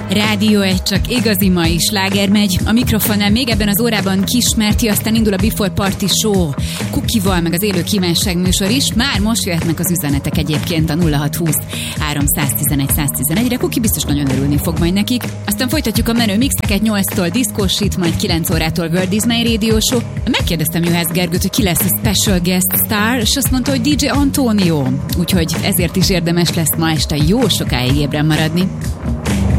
Rádió egy csak igazi mai sláger megy. A mikrofonnál még ebben az órában Kismerti, aztán indul a Before Party Show. Kukival, meg az élő kívánság műsor is. Már most jöhetnek az üzenetek egyébként a 0620 311 111-re. Kuki biztos nagyon örülni fog majd nekik. Aztán folytatjuk a menő mixeket 8-tól Disco Shit, majd 9 órától World is My Radio Show. Megkérdeztem Juhász Gergőt, hogy ki lesz a special guest star, és azt mondta, hogy DJ Antonio. Úgyhogy ezért is érdemes lesz ma este jó sokáig ébren maradni.